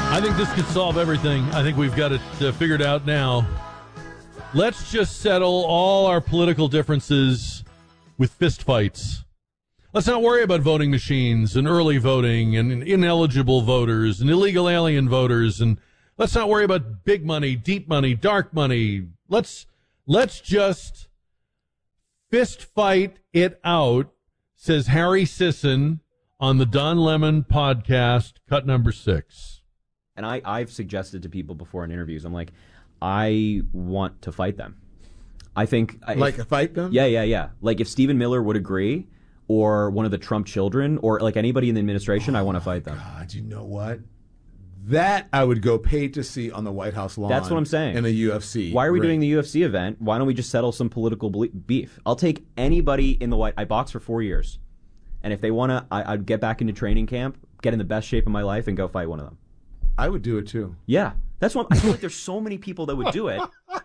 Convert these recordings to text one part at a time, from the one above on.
I think this could solve everything. I think we've got it figured out now. Let's just settle all our political differences with fistfights. Let's not worry about voting machines and early voting and ineligible voters and illegal alien voters, and let's not worry about big money, deep money, dark money. Let's just fist fight it out, says Harry Sisson on the Don Lemon podcast, cut number 6. And I've suggested to people before in interviews, I'm like, I want to fight them. I think... fight them? Yeah. Like if Stephen Miller would agree, or one of the Trump children, or like anybody in the administration, I want to fight them. God, you know what? That I would go pay to see on the White House lawn. That's what I'm saying. In a UFC. Why are we doing the UFC event? Why don't we just settle some political beef? I'll take anybody in the White... I boxed for 4 years. And if they want to, I'd get back into training camp, get in the best shape of my life, and go fight one of them. I would do it too. Yeah. That's what I feel like there's so many people that would do it.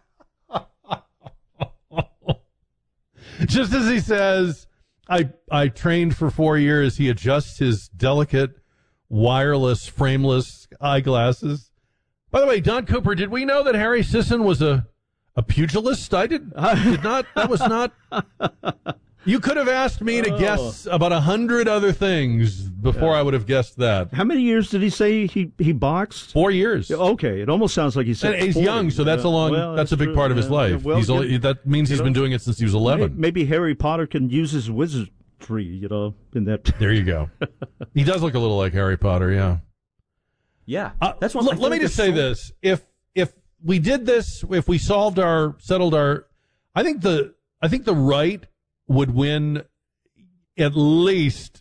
Just as he says, I trained for 4 years, he adjusts his delicate, wireless, frameless eyeglasses. By the way, Don Cooper, did we know that Harry Sisson was a pugilist? I did not. That was not... You could have asked me to guess about 100 other things before I would have guessed that. How many years did he say he boxed? 4 years. Okay, it almost sounds like he said. And he's 40. young, so that's that's a big part of his life. Well, that means he's been doing it since he was 11. Maybe Harry Potter can use his wizardry, in that. There you go. He does look a little like Harry Potter, yeah. Yeah, that's what. Let me just say this: if we did this, if we settled our, I think the right would win at least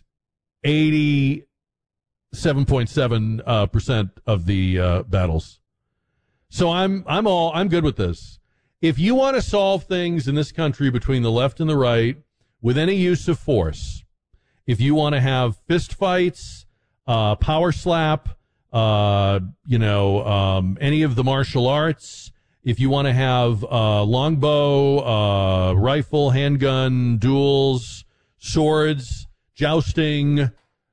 87.7% of the battles. So I'm good with this. If you want to solve things in this country between the left and the right with any use of force, if you want to have fist fights, power slap, any of the martial arts, if you want to have longbow, rifle, handgun, duels, swords, jousting,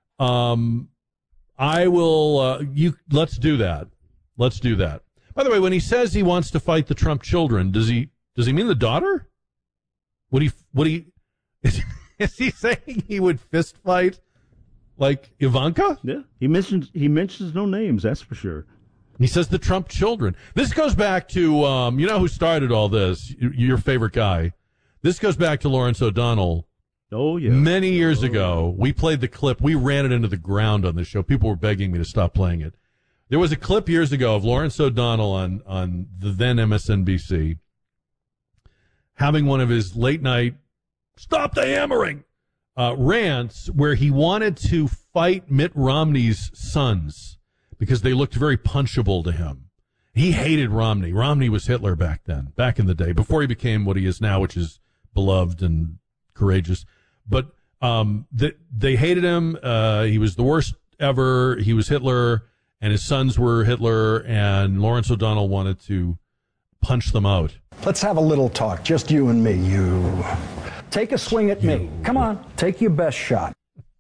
I will. Let's do that. Let's do that. By the way, when he says he wants to fight the Trump children, does he mean the daughter? Would he? Is he saying he would fist fight like Ivanka? Yeah, he mentions no names. That's for sure. He says the Trump children. This goes back to, you know who started all this? Your favorite guy. This goes back to Lawrence O'Donnell. Oh, yeah. Many years ago, we played the clip. We ran it into the ground on this show. People were begging me to stop playing it. There was a clip years ago of Lawrence O'Donnell on the then MSNBC having one of his late night, stop the hammering, rants where he wanted to fight Mitt Romney's sons, because they looked very punchable to him. He hated Romney. Romney was Hitler back then, back in the day, before he became what he is now, which is beloved and courageous. But they hated him. He was the worst ever. He was Hitler, and his sons were Hitler, and Lawrence O'Donnell wanted to punch them out. Let's have a little talk, just you and me. You take a swing at me. Come on, take your best shot.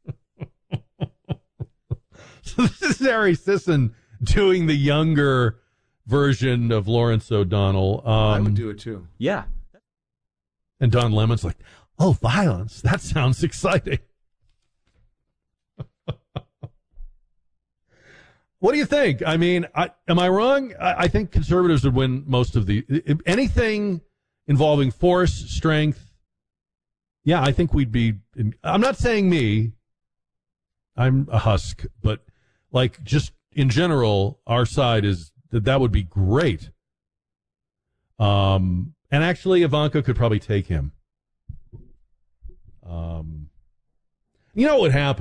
So this is Harry Sisson doing the younger version of Lawrence O'Donnell. I would do it too. Yeah. And Don Lemon's like, oh, violence. That sounds exciting. What do you think? I mean, am I wrong? I think conservatives would win most of anything involving force, strength. Yeah, I think we'd be. I'm not saying me. I'm a husk, but like just in general, our side is that would be great. And actually, Ivanka could probably take him. You know what would happen?